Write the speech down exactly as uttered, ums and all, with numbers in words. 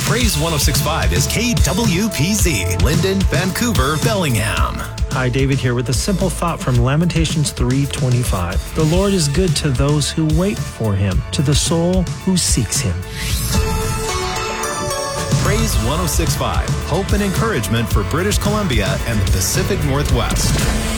Praise one oh six point five is K W P Z, Linden, Vancouver, Bellingham. Hi, David here with a simple thought from Lamentations three twenty-five. The Lord is good to those who wait for him, to the soul who seeks him. Praise one oh six point five, hope and encouragement for British Columbia and the Pacific Northwest.